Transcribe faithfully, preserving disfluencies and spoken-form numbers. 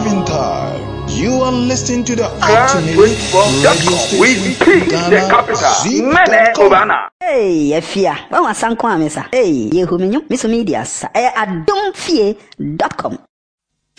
keeping time. You are listening to the ultimate radio station, Ghana Zip. Hey, Efia, I want some Kwamesa. Hey, Yehuminum, Miss Media, I don't fear dot com.